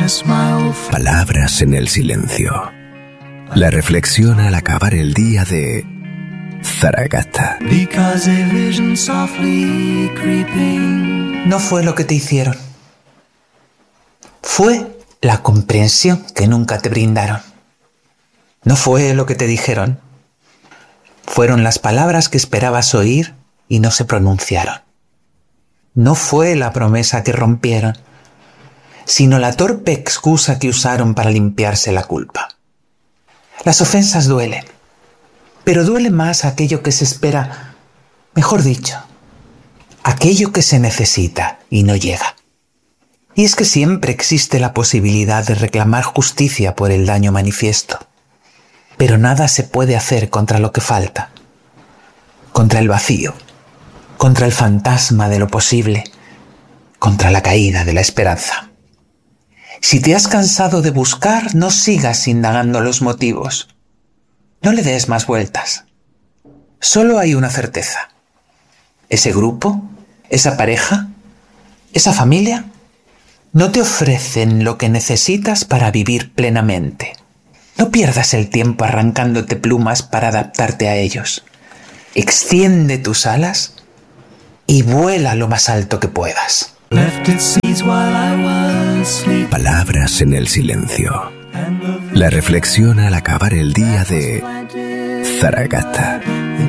Palabras en el silencio. La reflexión al acabar el día de Zaragata. No fue lo que te hicieron. Fue la comprensión que nunca te brindaron. No fue lo que te dijeron. Fueron las palabras que esperabas oír y no se pronunciaron. No fue la promesa que rompieron, sino la torpe excusa que usaron para limpiarse la culpa. Las ofensas duelen, pero duele más aquello que se espera, mejor dicho, aquello que se necesita y no llega. Y es que siempre existe la posibilidad de reclamar justicia por el daño manifiesto, pero nada se puede hacer contra lo que falta, contra el vacío, contra el fantasma de lo posible, contra la caída de la esperanza. Si te has cansado de buscar, no sigas indagando los motivos. No le des más vueltas. Solo hay una certeza. Ese grupo, esa pareja, esa familia, no te ofrecen lo que necesitas para vivir plenamente. No pierdas el tiempo arrancándote plumas para adaptarte a ellos. Extiende tus alas y vuela lo más alto que puedas. Palabras en el silencio. La reflexión al acabar el día de Zaragata.